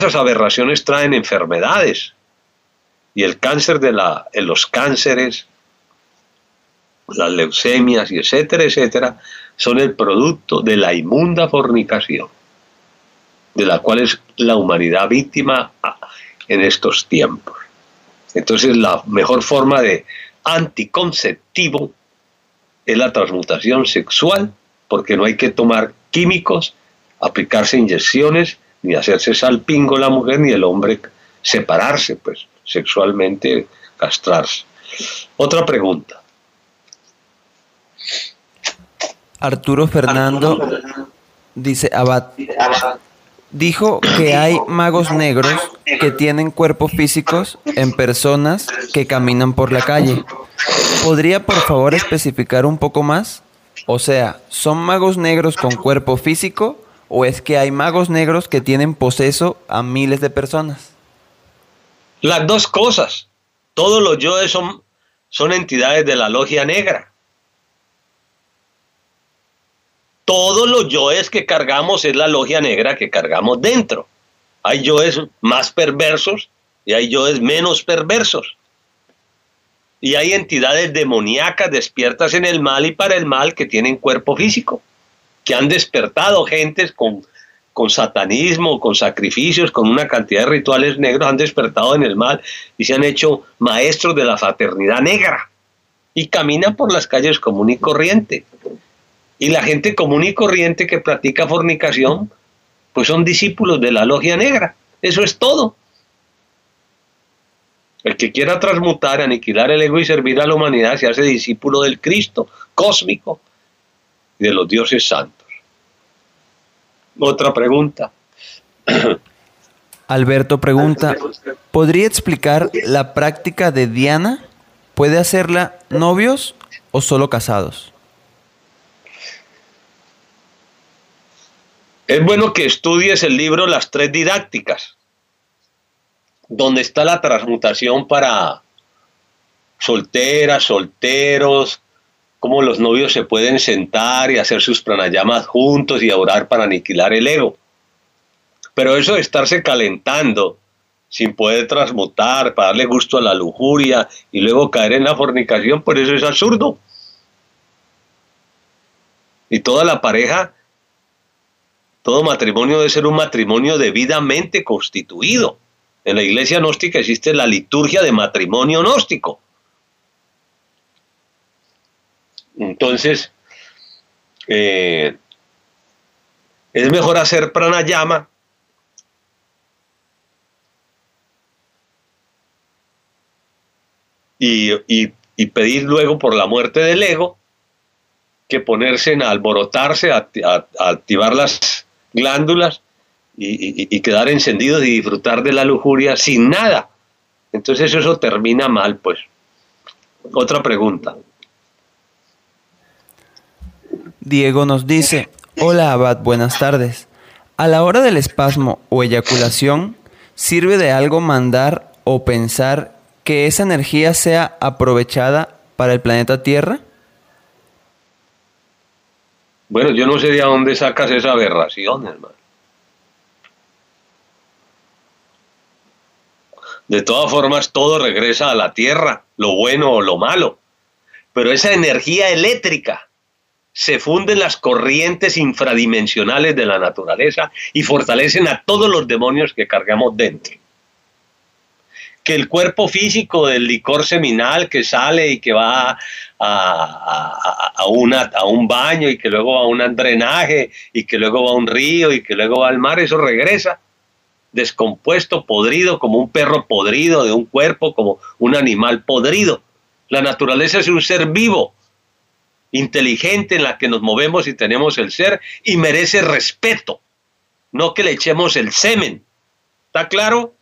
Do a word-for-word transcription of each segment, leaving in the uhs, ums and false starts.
esas aberraciones traen enfermedades. Y el cáncer de la, en los cánceres, las leucemias y etcétera, etcétera, son el producto de la inmunda fornicación, de la cual es la humanidad víctima en estos tiempos. Entonces la mejor forma de anticonceptivo es la transmutación sexual, porque no hay que tomar químicos, aplicarse inyecciones, ni hacerse salpingo la mujer, ni el hombre separarse, pues, sexualmente, castrarse. Otra pregunta. Arturo Fernando dice, Abad, dijo que hay magos negros que tienen cuerpos físicos en personas que caminan por la calle. ¿Podría por favor especificar un poco más? O sea, ¿son magos negros con cuerpo físico o es que hay magos negros que tienen poseso a miles de personas? Las dos cosas. Todos los yoes son, son entidades de la logia negra. Todos los yoes que cargamos es la logia negra que cargamos dentro. Hay yoes más perversos y hay yoes menos perversos. Y hay entidades demoníacas despiertas en el mal y para el mal que tienen cuerpo físico, que han despertado gentes con, con satanismo, con sacrificios, con una cantidad de rituales negros, han despertado en el mal y se han hecho maestros de la fraternidad negra y caminan por las calles común y corriente. Y la gente común y corriente que practica fornicación, pues son discípulos de la logia negra. Eso es todo. El que quiera transmutar, aniquilar el ego y servir a la humanidad se hace discípulo del Cristo cósmico y de los dioses santos. Otra pregunta. Alberto pregunta, ¿podría explicar la práctica de Diana? ¿Puede hacerla novios o solo casados? Es bueno que estudies el libro Las Tres Didácticas, donde está la transmutación para solteras, solteros, cómo los novios se pueden sentar y hacer sus pranayamas juntos y orar para aniquilar el ego. Pero eso de estarse calentando sin poder transmutar, para darle gusto a la lujuria y luego caer en la fornicación, pues eso es absurdo. Y toda la pareja, todo matrimonio debe ser un matrimonio debidamente constituido. En la iglesia gnóstica existe la liturgia de matrimonio gnóstico. Entonces, eh, es mejor hacer pranayama y, y, y pedir luego por la muerte del ego que ponerse a alborotarse, a, a, a activar las glándulas y, y, y quedar encendidos y disfrutar de la lujuria sin nada. Entonces eso termina mal, pues. Otra pregunta. Diego nos dice, hola Abad, buenas tardes. A la hora del espasmo o eyaculación, ¿sirve de algo mandar o pensar que esa energía sea aprovechada para el planeta Tierra? Bueno, yo no sé de dónde sacas esa aberración, hermano. De todas formas, todo regresa a la Tierra, lo bueno o lo malo. Pero esa energía eléctrica se funde en las corrientes infradimensionales de la naturaleza y fortalecen a todos los demonios que cargamos dentro. Que el cuerpo físico del licor seminal que sale y que va a, a, a, una, a un baño y que luego va a un drenaje y que luego va a un río y que luego va al mar, eso regresa descompuesto, podrido, como un perro podrido de un cuerpo, como un animal podrido. La naturaleza es un ser vivo, inteligente, en la que nos movemos y tenemos el ser, y merece respeto, no que le echemos el semen. ¿Está claro?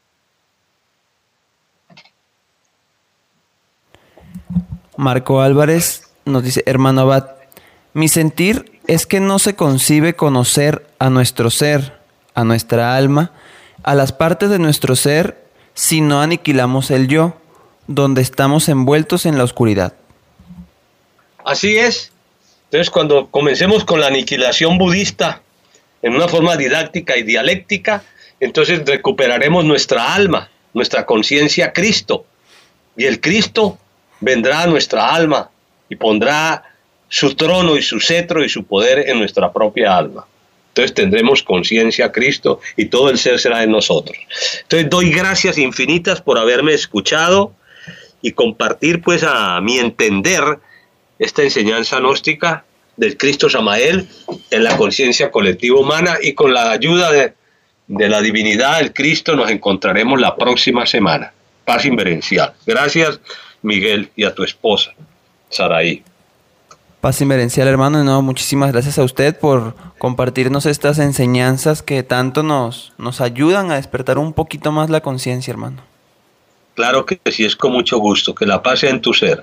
Marco Álvarez nos dice, hermano Abad, mi sentir es que no se concibe conocer a nuestro ser, a nuestra alma, a las partes de nuestro ser, si no aniquilamos el yo, donde estamos envueltos en la oscuridad. Así es. Entonces, cuando comencemos con la aniquilación budista en una forma didáctica y dialéctica, entonces recuperaremos nuestra alma, nuestra conciencia Cristo, y el Cristo vendrá a nuestra alma y pondrá su trono y su cetro y su poder en nuestra propia alma. Entonces tendremos conciencia Cristo y todo el ser será en nosotros. Entonces doy gracias infinitas por haberme escuchado y compartir pues a mi entender esta enseñanza gnóstica del Cristo Samael en la conciencia colectiva humana, y con la ayuda de, de la divinidad del Cristo nos encontraremos la próxima semana. Paz inverencial. Gracias, Miguel, y a tu esposa, Saraí. Paz inverencial, hermano. No, muchísimas gracias a usted por compartirnos estas enseñanzas que tanto nos, nos ayudan a despertar un poquito más la conciencia, hermano. Claro que sí, es con mucho gusto. Que la paz sea en tu ser.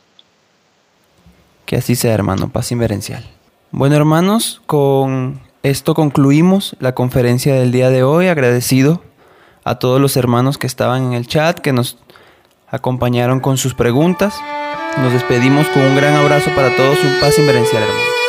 Que así sea, hermano. Paz inverencial. Bueno, hermanos, con esto concluimos la conferencia del día de hoy. Agradecido a todos los hermanos que estaban en el chat, que nos acompañaron con sus preguntas. Nos despedimos con un gran abrazo para todos y un paz inverencial, hermano.